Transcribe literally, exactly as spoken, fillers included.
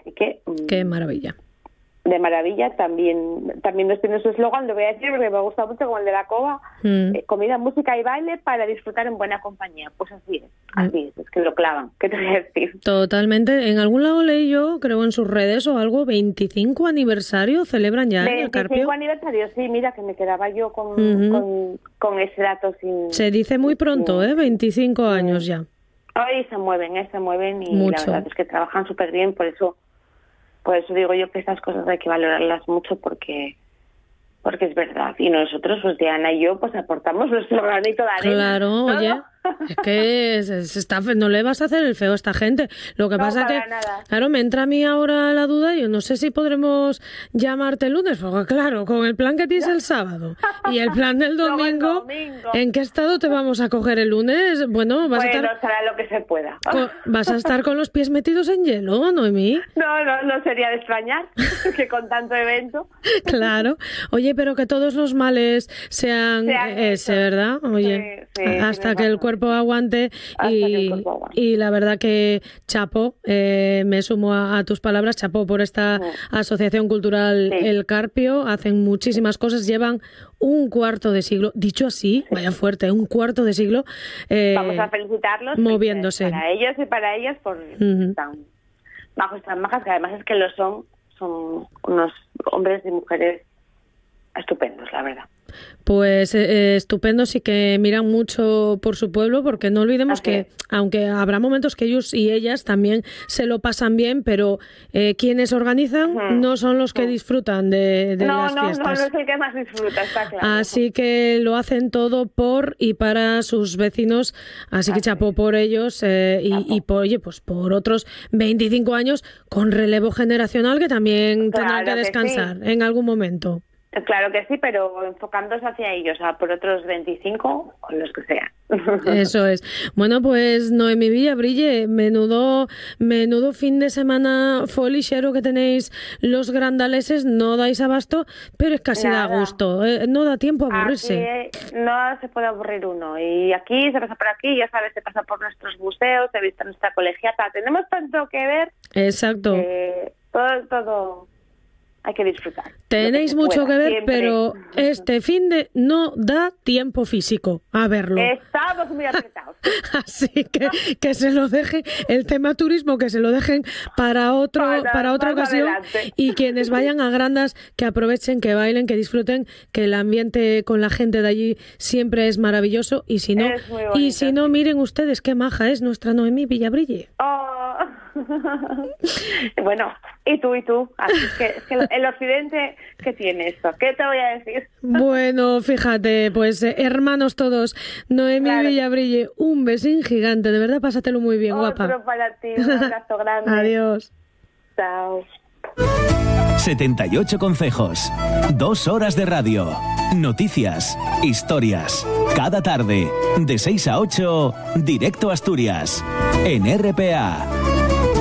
Así que... Qué maravilla. De maravilla, también también nos tiene su eslogan, lo voy a decir porque me gusta mucho, como el de la Cova, mm. eh, comida, música y baile para disfrutar en buena compañía. Pues así es, así mm. es, es que lo clavan, ¿qué te voy a decir? Totalmente, en algún lado leí yo, creo en sus redes o algo, veinticinco aniversario celebran ya en el Carpio. veinticinco aniversario, sí, mira que me quedaba yo con, uh-huh. con, con ese dato sin... Se dice muy pronto, sin, ¿eh? veinticinco uh-huh. años ya. Hoy se mueven, ¿eh? Se mueven y mucho. La verdad es que trabajan súper bien, por eso... Por eso digo yo que estas cosas hay que valorarlas mucho porque porque es verdad. Y nosotros, pues Diana y yo, pues aportamos nuestro granito de arena. Claro, ¿no? Oye, es que se, se está, no le vas a hacer el feo a esta gente. Lo que no, pasa para que, nada. claro, me entra a mí ahora la duda y yo no sé si podremos llamarte el lunes, porque claro, con el plan que tienes el sábado y el plan del domingo, domingo. ¿en qué estado te vamos a coger el lunes? Bueno, vas bueno, a estar... será lo que se pueda. Con, ¿Vas a estar con los pies metidos en hielo, Noemí? No, no, no sería de extrañar que con tanto evento. Claro. Oye, pero que todos los males sean, sean ese, ¿verdad? Oye, sí, sí, hasta que el cuerpo aguante y, cuerpo aguante. Y la verdad que chapo, eh, me sumo a, a tus palabras, chapo por esta sí. Asociación Cultural sí. El Carpio, hacen muchísimas cosas, llevan un cuarto de siglo, dicho así, sí. Vaya fuerte, un cuarto de siglo. Eh, Vamos a felicitarlos. Moviéndose. Para ellos y para ellas por uh-huh. tan bajos, tan bajas, que además es que lo son, son unos hombres y mujeres estupendos, la verdad. Pues eh, estupendos y que miran mucho por su pueblo, porque no olvidemos Así que, es. Aunque habrá momentos que ellos y ellas también se lo pasan bien, pero eh, quienes organizan uh-huh. no son los que uh-huh. disfrutan de, de no, las no, fiestas. No, no es el que más disfruta, está claro. Así que lo hacen todo por y para sus vecinos, así, así que chapó por ellos eh, y, y por, oye, pues por otros veinticinco años con relevo generacional que también claro tendrán que descansar que sí. en algún momento. Claro que sí, pero enfocándose hacia ellos, o sea, por otros veinticinco o los que sean. Eso es. Bueno, pues Noemí Villabrille, menudo menudo fin de semana folichero que tenéis los grandaleses, no dais abasto, pero es casi Nada. Da gusto, eh, no da tiempo a aburrirse. Aquí no se puede aburrir uno, y aquí se pasa por aquí, ya sabes, se pasa por nuestros museos, se visita nuestra colegiata, tenemos tanto que ver. Exacto. Eh, todo, todo... Hay que disfrutar. Tenéis que mucho pueda, que ver, siempre. Pero este fin de no da tiempo físico a verlo. Estamos muy apretados. Así que que se lo dejen, el tema turismo, que se lo dejen para otro para, para otra ocasión. Adelante. Y quienes vayan a Grandas, que aprovechen, que bailen, que disfruten, que el ambiente con la gente de allí siempre es maravilloso. Y si no, y si no, miren ustedes qué maja es nuestra Noemí Villabrille. Oh. Bueno, y tú, y tú. Así que, es que el occidente, ¿qué tiene esto? ¿Qué te voy a decir? Bueno, fíjate, pues eh, hermanos todos. Noemí claro. Villabrille, un besín gigante. De verdad, pásatelo muy bien, Otro guapa. Otro para ti, un abrazo grande. Adiós. Chao. setenta y ocho consejos. Dos horas de radio. Noticias, historias. Cada tarde, de seis a ocho, directo a Asturias. En R P A.